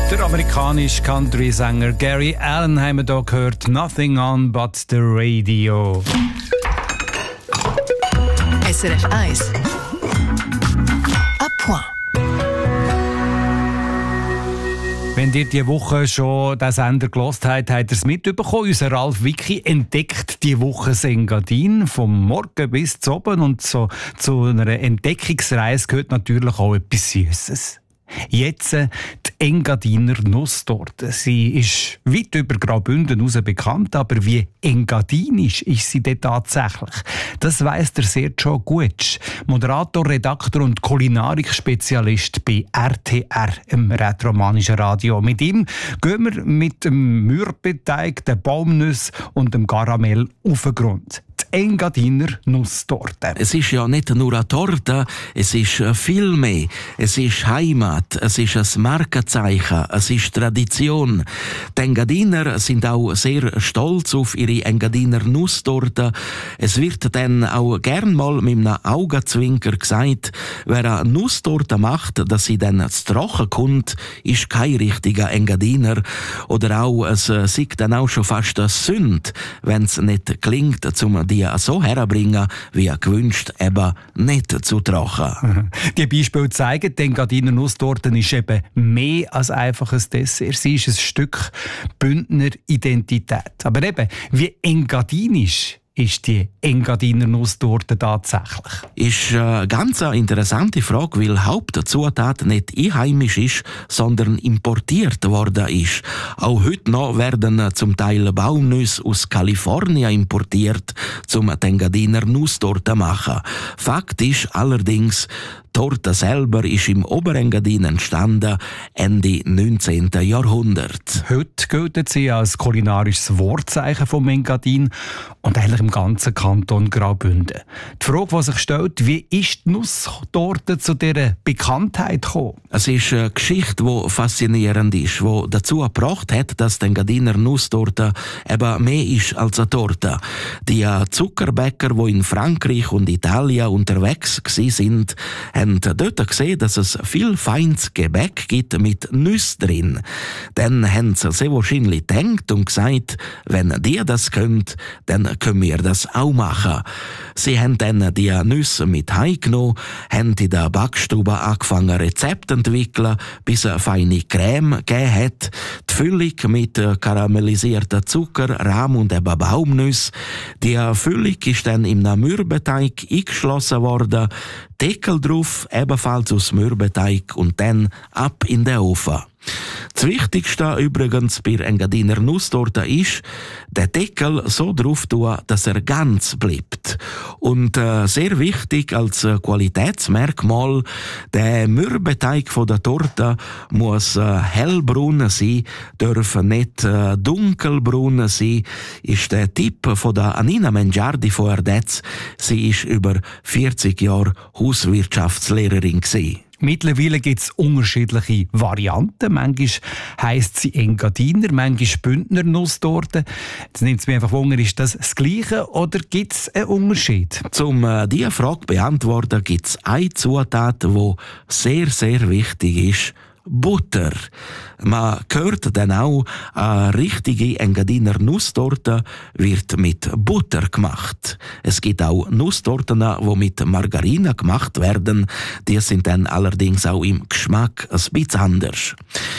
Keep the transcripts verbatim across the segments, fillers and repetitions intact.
Der amerikanische Country-Sänger Gary Allan haben wir hier gehört. Nothing on but the radio. S R F eins. À point. Wenn ihr diese Woche schon den Sender gehört habt, habt ihr es mitbekommen. Unser Ralf Wicki entdeckt diese Woche das Engadin vom Morgen bis zu oben. Und so, zu einer Entdeckungsreise gehört natürlich auch etwas Süßes. Jetzt die Engadiner Nusstorte. Sie ist weit über Graubünden hinaus bekannt, aber wie engadinisch ist sie denn tatsächlich? Das weiss der Sergio Guetsch, Moderator, Redakteur und Kulinarik-Spezialist bei R T R, im rätoromanischen Radio. Mit ihm gehen wir mit dem Mürbeteig, den Baumnüssen und dem Karamell auf den Grund. Die Engadiner Nusstorte. Es ist ja nicht nur eine Torte, es ist viel mehr. Es ist Heimat, es ist ein Markenzeichen, es ist Tradition. Die Engadiner sind auch sehr stolz auf ihre Engadiner Nusstorte. Es wird dann auch gern mal mit einem Augenzwinker gesagt, wer eine Nusstorte macht, dass sie dann zu trocken kommt, ist kein richtiger Engadiner. Oder auch, es sieht dann auch schon fast eine Sünde, wenn es nicht gelingt, um die so herbringen, wie gewünscht, eben nicht zu trocken. Die Beispiele zeigen, die Engadiner Nusstorte ist eben mehr als einfach ein Dessert. Sie ist ein Stück Bündner Identität. Aber eben, wie engadinisch ist die Engadiner Nusstorte tatsächlich? Ist eine ganz interessante Frage, weil Hauptzutat nicht einheimisch ist, sondern importiert worden ist. Auch heute noch werden zum Teil Baumnüsse aus Kalifornien importiert, um die Engadiner Nusstorte zu machen. Fakt ist allerdings, die Torte selber ist im Oberengadin entstanden, Ende neunzehnten. Jahrhundert. Heute gilt sie als kulinarisches Wortzeichen vom Engadin und eigentlich im ganzen Kanton Graubünden. Die Frage, die sich stellt, wie ist die Nusstorte zu dieser Bekanntheit gekommen? Es ist eine Geschichte, die faszinierend ist, die dazu gebracht hat, dass die Engadiner Nusstorte eben mehr ist als eine Torte. Die Zuckerbäcker, die in Frankreich und Italien unterwegs waren, haben dort gesehen, dass es viel feines Gebäck gibt mit Nüssen drin. Dann haben sie sehr wahrscheinlich gedacht und gesagt, wenn die das können, dann können wir das auch machen. Sie haben dann die Nüsse mit heimgenommen, haben in der Backstube angefangen, Rezepte zu entwickeln, bis eine feine Creme gegeben hat. Die Füllung mit karamellisiertem Zucker, Rahm und eben Baumnüsse. Die Füllung ist dann im Mürbeteig eingeschlossen worden. Deckel drauf, ebenfalls aus Mürbeteig und dann ab in den Ofen. Das Wichtigste übrigens bei Engadiner Nusstorte ist, den Deckel so drauf tun, dass er ganz bleibt. Und äh, sehr wichtig als äh, Qualitätsmerkmal, der Mürbeteig von der Torte muss äh, hellbraun sein, darf nicht äh, dunkelbraun sein, ist der Tipp von der Anina Mengiardi von Erdetz. Sie ist über vierzig Jahre Hauswirtschaftslehrerin gewesen. Mittlerweile gibt es unterschiedliche Varianten. Manchmal heisst sie Engadiner, manchmal Bündner Nusstorte. Jetzt nimmt es mich einfach Wunder, ist das das Gleiche oder gibt es einen Unterschied? Um äh, diese Frage zu beantworten, gibt es eine Zutat, die sehr, sehr wichtig ist. Butter. Man hört dann auch, eine richtige Engadiner Nusstorte wird mit Butter gemacht. Es gibt auch Nusstorten, die mit Margarine gemacht werden. Die sind dann allerdings auch im Geschmack ein bisschen anders.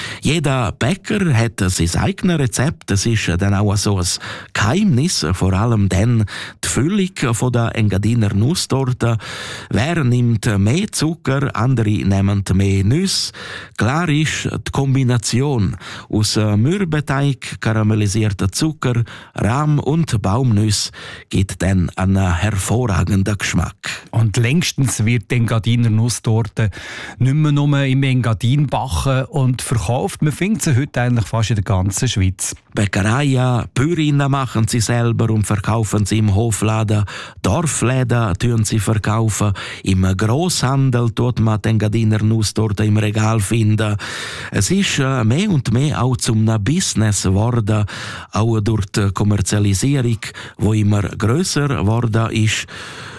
Jeder Bäcker hat sein eigenes Rezept. Es ist dann auch so ein Geheimnis, vor allem dann die Füllung von der Engadiner Nusstorte. Wer nimmt mehr Zucker, andere nehmen mehr Nüsse. Klar ist die Kombination aus Mürbeteig, karamellisierter Zucker, Rahm und Baumnüsse gibt dann einen hervorragenden Geschmack. Und längstens wird die Engadiner Nusstorte nicht mehr nur im Engadin backen und verkauft. Man findet sie heute eigentlich fast in der ganzen Schweiz. Bäckereien, Bäuerinnen machen sie selber und verkaufen sie im Hofladen. Dorfläden tun sie verkaufen. Im Grosshandel tut man die Engadiner Nusstorte im Regal finden. Es ist mehr und mehr auch zum Business geworden, auch durch die Kommerzialisierung, die immer grösser geworden ist.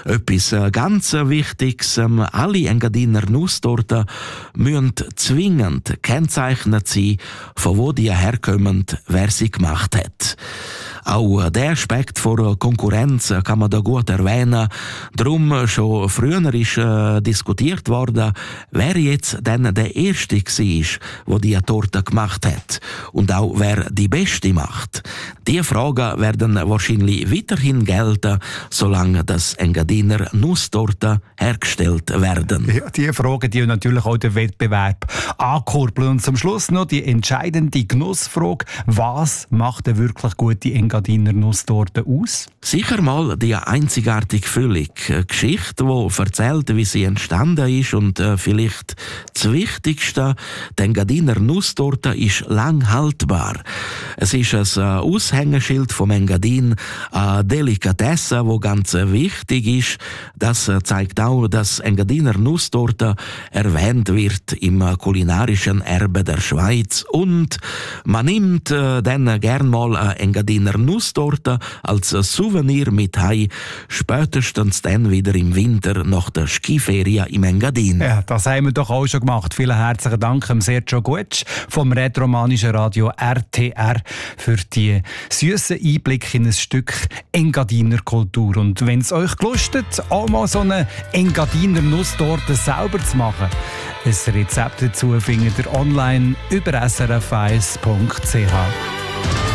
Etwas ganz Wichtiges, alle Engadiner Nusstorten müssen zwingend kennzeichnet sein, von wo die herkommen, wer sie gemacht hat. Auch der Aspekt von Konkurrenz kann man da gut erwähnen. Darum schon früher ist äh, diskutiert worden, wer jetzt denn der Erste war, der die Torte gemacht hat. Und auch wer die Beste macht. Diese Fragen werden wahrscheinlich weiterhin gelten, solange das Engadiner Nusstorte hergestellt werden. Ja, diese Fragen, die natürlich auch den Wettbewerb ankurbeln. Und zum Schluss noch die entscheidende Genussfrage. Was macht eine wirklich gute Engadiner Nusstorte aus? Sicher mal die einzigartige Füllung. Eine Geschichte, die erzählt, wie sie entstanden ist und äh, vielleicht das Wichtigste, die Engadiner Nusstorte ist lang haltbar. Es ist ein äh, Aushängeschild vom Engadin, eine Delikatesse, die ganz äh, wichtig ist. Das äh, zeigt auch, dass Engadiner Nusstorte erwähnt wird im äh, kulinarischen Erbe der Schweiz. Und man nimmt äh, dann gern mal eine Engadiner Nusstorte als Souvenir mit heim, spätestens dann wieder im Winter nach der Skiferie im Engadin. Ja, das haben wir doch auch schon gemacht. Vielen herzlichen Dank an Sergio Gutsch vom Rätoromanischen Radio R T R für die süßen Einblicke in ein Stück Engadiner Kultur. Und wenn es euch gelustet, auch mal so eine Engadiner Nusstorte selber zu machen, ein Rezept dazu findet ihr online über s r f eins punkt c h.